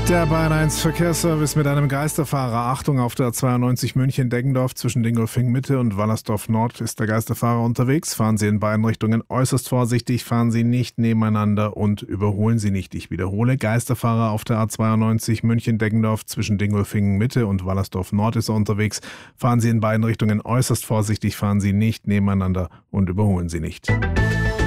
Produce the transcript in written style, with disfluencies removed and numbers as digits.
Der Bayern 1 Verkehrsservice mit einem Geisterfahrer. Achtung, auf der 92 München-Deggendorf zwischen Dingolfing Mitte und Wallersdorf Nord ist der Geisterfahrer unterwegs. Fahren Sie in beiden Richtungen äußerst vorsichtig, fahren Sie nicht nebeneinander und überholen Sie nicht. Ich wiederhole, Geisterfahrer auf der A92 München-Deggendorf zwischen Dingolfing Mitte und Wallersdorf Nord ist er unterwegs. Fahren Sie in beiden Richtungen äußerst vorsichtig, fahren Sie nicht nebeneinander und überholen Sie nicht.